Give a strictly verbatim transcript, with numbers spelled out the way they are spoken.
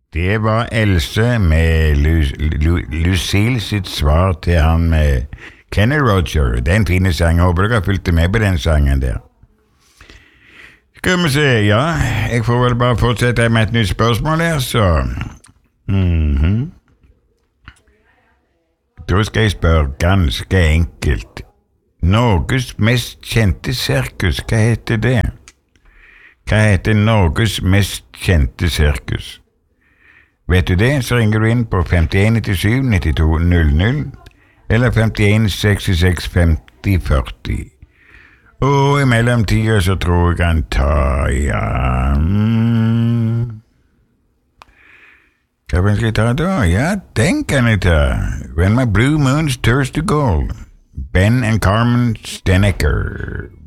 Det var Else med Lu- Lu- Lucille sitt svar til han med Kenny Roger. Det er en fin sang. Håper dere har fulgt med på den sangen der. Skal vi se, ja. Jeg får vel bare fortsette med et nytt spørsmål her, så mhm. Da skal jeg spørre ganske enkelt. Norges mest kjente sirkus, hva heter det? Hva heter Norges mest kjente sirkus? Vet du det, så ringer du inn på femtien nittisju nittito null null eller femtien sekstiseks femti førti. Og i mellomtida så tror jeg kan ta, ja mm. Hva skal jeg ta da? Ja, den kan jeg ta. When my blue moons turns to gold. Ben and Carmen Stenecker.